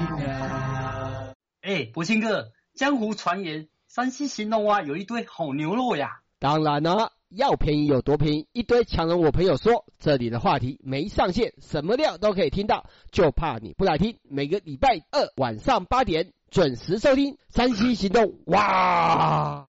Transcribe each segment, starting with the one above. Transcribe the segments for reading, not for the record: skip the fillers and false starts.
啊。博兴哥，江湖传言山西兴隆啊有一堆好牛肉呀。 当然了，要便宜有多便宜，一堆强人我朋友说，这里的话题没上限，什么料都可以听到，就怕你不来听。每个礼拜二晚上8点准时收听山西行动。哇！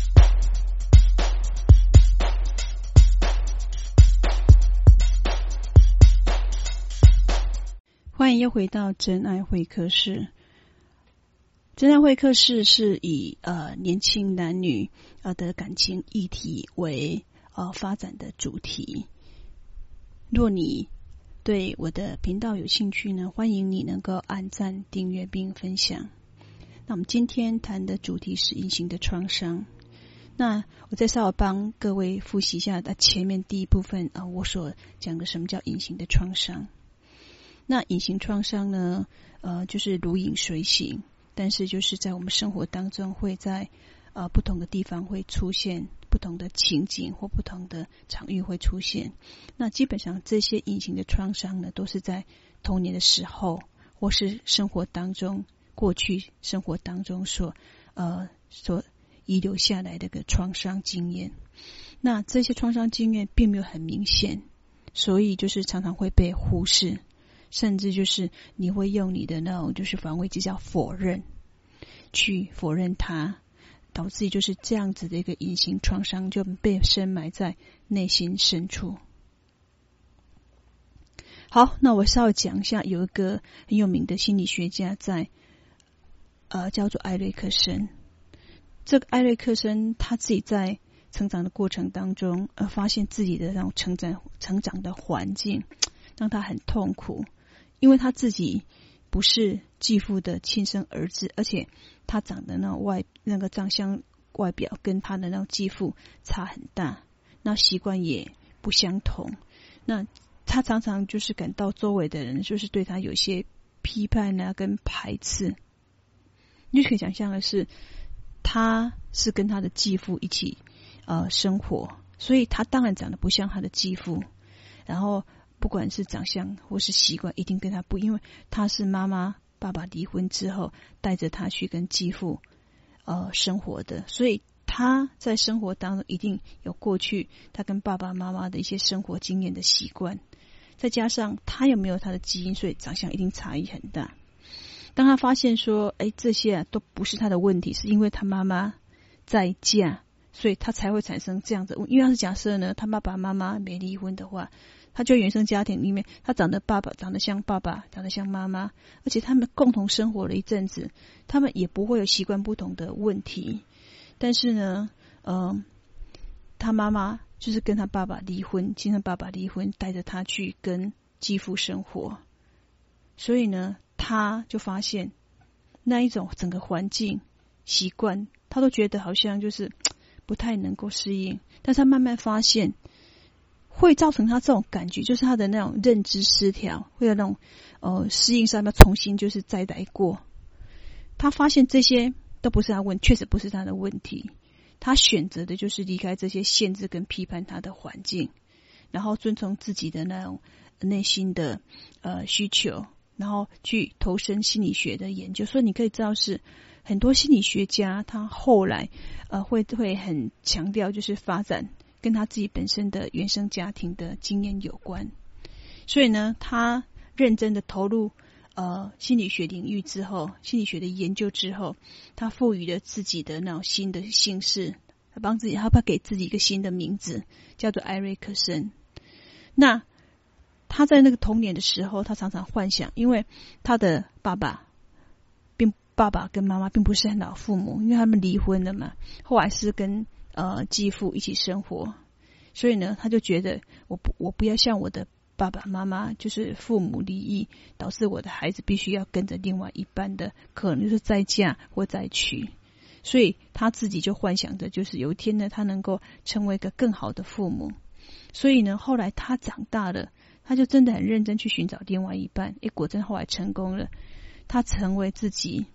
欢迎又回到真爱会客室。真爱会客室是以年轻男女的感情议题为发展的主题。若你对我的频道有兴趣呢，欢迎你能够按赞、订阅并分享。那我们今天谈的主题是隐形的创伤。那我再稍微帮各位复习一下前面第一部分我所讲的什么叫隐形的创伤。那隐形创伤呢就是如影随形，但是就是在我们生活当中会在不同的地方会出现，不同的情景或不同的场域会出现。那基本上这些隐形的创伤呢，都是在童年的时候或是生活当中，过去生活当中所遗留下来的个创伤经验。那这些创伤经验并没有很明显，所以就是常常会被忽视，甚至就是你会用你的那种就是防卫机叫否认，去否认它，导致就是这样子的一个隐形创伤就被深埋在内心深处。好，那我稍微讲一下，有一个很有名的心理学家在叫做艾瑞克森。这个艾瑞克森他自己在成长的过程当中发现自己的那种成长的环境让他很痛苦，因为他自己不是继父的亲生儿子，而且他长的那个长相外表跟他的那种继父差很大，那习惯也不相同。那他常常就是感到周围的人就是对他有一些批判跟排斥。你就可以想象的是，他是跟他的继父一起生活，所以他当然长得不像他的继父，然后不管是长相或是习惯一定跟他不，因为他是妈妈爸爸离婚之后带着他去跟继父生活的，所以他在生活当中一定有过去他跟爸爸妈妈的一些生活经验的习惯，再加上他又没有他的基因，所以长相一定差异很大。当他发现说这些都不是他的问题，是因为他妈妈再嫁，所以他才会产生这样子。因为要是假设呢他爸爸妈妈没离婚的话，他就原生家庭里面他长得像爸爸，长得像妈妈，而且他们共同生活了一阵子，他们也不会有习惯不同的问题。但是呢他妈妈就是跟他爸爸离婚，亲生爸爸离婚，带着他去跟继父生活，所以呢他就发现那一种整个环境习惯他都觉得好像就是不太能够适应。但是他慢慢发现会造成他这种感觉，就是他的那种认知失调，会有那种适应上要重新就是再来过。他发现这些都不是他确实不是他的问题，他选择的就是离开这些限制跟批判他的环境，然后遵从自己的那种内心的需求，然后去投身心理学的研究。所以你可以知道是很多心理学家他后来会很强调就是发展跟他自己本身的原生家庭的经验有关。所以呢他认真的投入心理学领域之后，心理学的研究之后，他赋予了自己的那种新的姓氏，他给自己一个新的名字叫做艾瑞克森。那他在那个童年的时候，他常常幻想，因为他的爸爸跟妈妈并不是很好父母，因为他们离婚了嘛，后来是跟继父一起生活，所以呢他就觉得我不要像我的爸爸妈妈就是父母离异，导致我的孩子必须要跟着另外一半的，可能就是再嫁或再娶。所以他自己就幻想着就是有一天呢他能够成为一个更好的父母。所以呢后来他长大了，他就真的很认真去寻找另外一半，果真后来成功了，他成为自己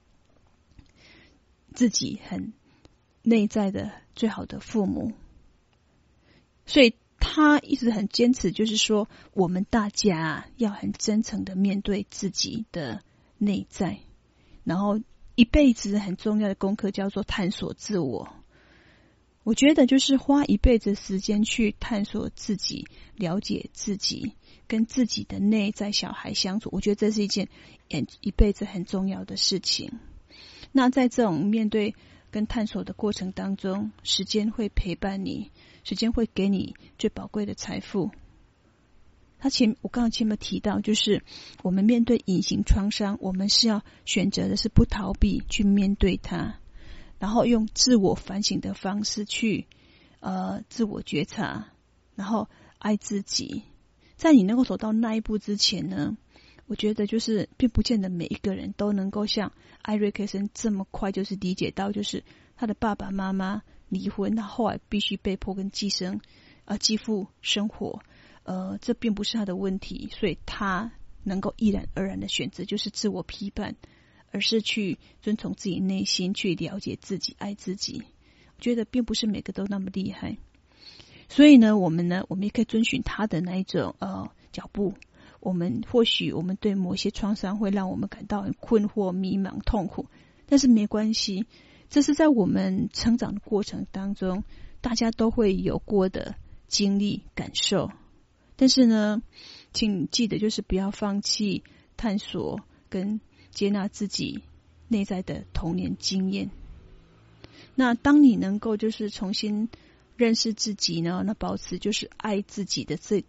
很内在的最好的父母。所以他一直很坚持，就是说我们大家要很真诚的面对自己的内在，然后一辈子很重要的功课叫做探索自我。我觉得就是花一辈子时间去探索自己，了解自己，跟自己的内在小孩相处，我觉得这是一件一辈子很重要的事情。那在这种面对跟探索的过程当中，时间会陪伴你，时间会给你最宝贵的财富。我刚刚前面提到，就是我们面对隐形创伤，我们是要选择的是不逃避，去面对它，然后用自我反省的方式去自我觉察，然后爱自己。在你能够走到那一步之前呢，我觉得就是并不见得每一个人都能够像艾瑞克森这么快就是理解到，就是他的爸爸妈妈离婚，他后来必须被迫跟继父生活，这并不是他的问题，所以他能够毅然而然的选择就是自我批判，而是去遵从自己内心，去了解自己，爱自己。我觉得并不是每个都那么厉害，所以呢，我们也可以遵循他的那一种脚步。或许我们对某些创伤会让我们感到很困惑、迷茫、痛苦，但是没关系，这是在我们成长的过程当中大家都会有过的经历感受。但是呢，请记得就是不要放弃探索跟接纳自己内在的童年经验。那当你能够就是重新认识自己呢，那保持就是爱自己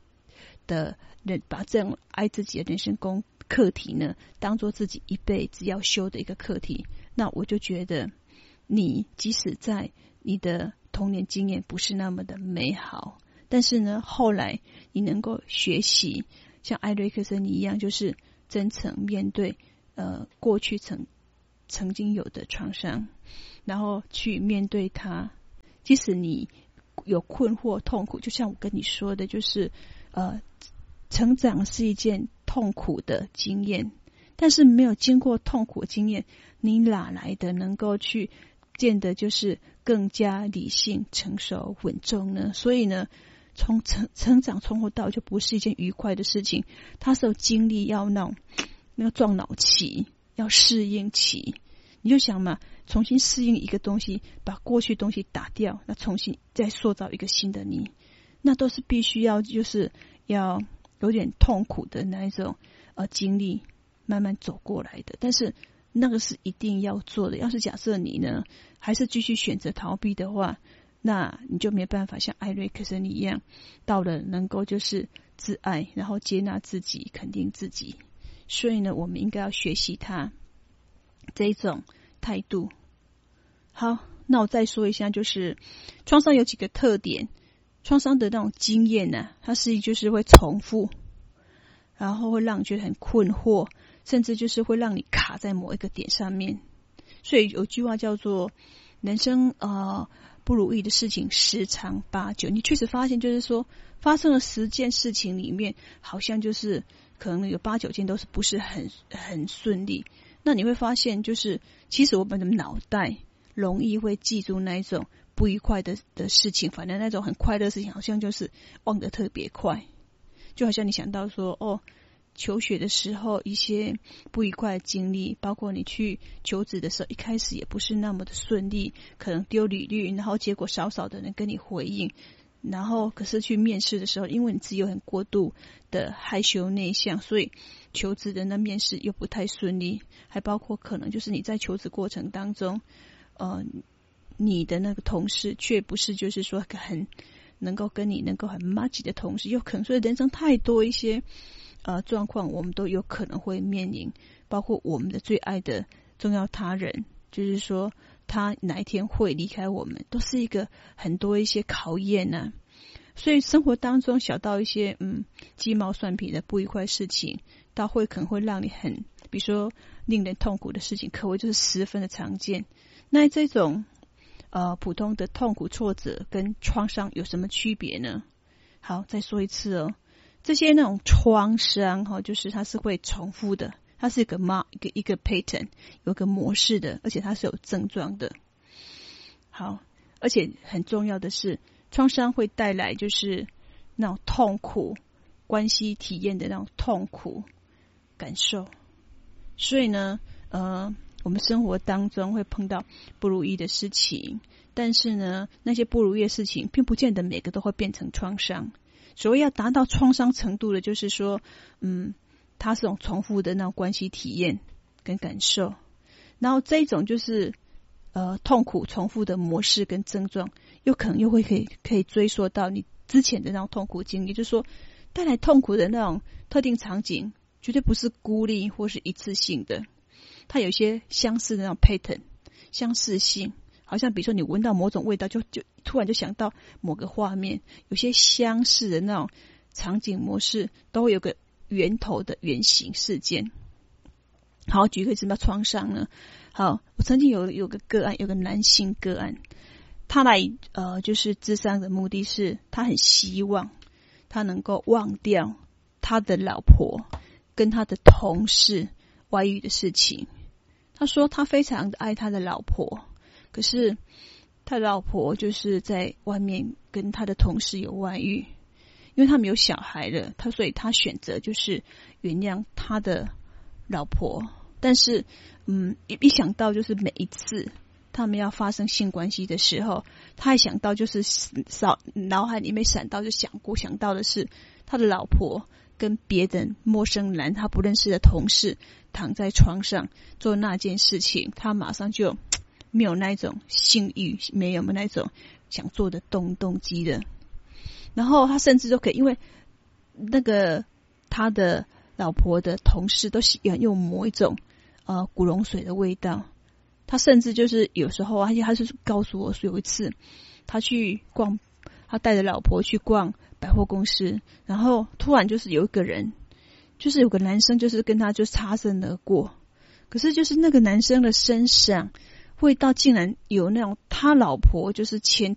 把这种爱自己的人生课题呢当做自己一辈子要修的一个课题，那我就觉得你即使在你的童年经验不是那么的美好，但是呢后来你能够学习像艾瑞克森一样，就是真诚面对过去曾经有的创伤，然后去面对它。即使你有困惑痛苦，就像我跟你说的，就是成长是一件痛苦的经验，但是没有经过痛苦的经验，你哪来的能够去变得就是更加理性、成熟、稳重呢？所以呢，从成长从头到尾就不是一件愉快的事情，它是有经历要那个撞脑期，要适应期。你就想嘛，重新适应一个东西，把过去东西打掉，那重新再塑造一个新的你，那都是必须要就是要有点痛苦的那一种经历慢慢走过来的。但是那个是一定要做的。要是假设你呢还是继续选择逃避的话，那你就没办法像艾瑞克森一样到了能够就是自爱，然后接纳自己，肯定自己。所以呢，我们应该要学习他这一种态度。好，那我再说一下，就是创伤有几个特点。创伤的那种经验呢，它是就是会重复，然后会让你觉得很困惑，甚至就是会让你卡在某一个点上面。所以有句话叫做人生不如意的事情十常八九。你确实发现就是说发生了10件事情里面，好像就是可能有8、9件都是不是很顺利。那你会发现就是其实我们的脑袋容易会记住那一种不愉快的事情，反正那种很快乐的事情好像就是忘得特别快。就好像你想到说求学的时候一些不愉快的经历，包括你去求职的时候一开始也不是那么的顺利，可能丢履历，然后结果少的人跟你回应，然后可是去面试的时候，因为你自己又很过度的害羞内向，所以求职的那面试又不太顺利。还包括可能就是你在求职过程当中你的那个同事却不是就是说很能够跟你能够很 match 的同事，有可能所以人生太多一些状况我们都有可能会面临，包括我们的最爱的重要他人，就是说他哪一天会离开我们，都是一个很多一些考验啊。所以生活当中小到一些鸡毛蒜皮的不愉快事情，到可能会让你比如说令人痛苦的事情，可谓就是十分的常见。那这种普通的痛苦挫折跟创伤有什么区别呢？好，再说一次这些那种创伤就是它是会重复的，它是一个 pattern， 有个模式的，而且它是有症状的。好，而且很重要的是，创伤会带来就是那种痛苦关系体验的那种痛苦感受。 所以呢，我们生活当中会碰到不如意的事情，但是呢，那些不如意的事情并不见得每个都会变成创伤。所谓要达到创伤程度的，就是说，它是种重复的那种关系体验跟感受，然后这一种就是痛苦重复的模式跟症状，有可能又会可以追溯到你之前的那种痛苦经历，就是说带来痛苦的那种特定场景，绝对不是孤立或是一次性的，它有一些相似的那种 pattern 相似性，好像比如说你闻到某种味道就突然就想到某个画面，有些相似的那种场景模式都会有个源头的原型事件。好，举个例子，什么创伤呢？好，我曾经有个个案，有个男性个案，他来就是咨商的目的是他很希望他能够忘掉他的老婆跟他的同事外遇的事情。他说他非常的爱他的老婆，可是他的老婆就是在外面跟他的同事有外遇，因为他们有小孩了，所以他选择就是原谅他的老婆。但是一想到就是每一次他们要发生性关系的时候，他还想到就是脑海里面想到的是他的老婆跟别的陌生男他不认识的同事躺在床上做那件事情，他马上就没有那种性欲，没有那种想做的动机的。然后他甚至都可以，因为那个他的老婆的同事都喜欢用某一种古龙水的味道，他甚至就是有时候而且他是告诉我说有一次他带着老婆去逛百货公司，然后突然就是有一个人，就是有个男生就是跟他就擦身而过，可是就是那个男生的身上味道竟然有那种他老婆就是前